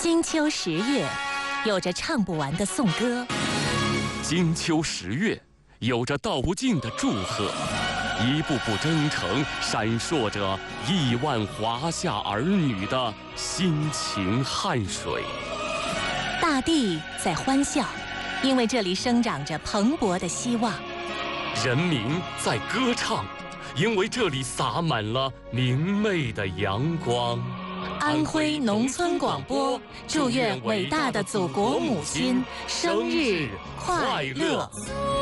金秋十月，有着唱不完的颂歌； 金秋十月，有着道不尽的祝贺。一步步征程，闪烁着亿万华夏儿女的辛勤汗水。 大地在欢笑，因为这里生长着蓬勃的希望； 人民在歌唱，因为这里洒满了明媚的阳光。 安徽农村广播祝愿伟大的祖国母亲生日快乐！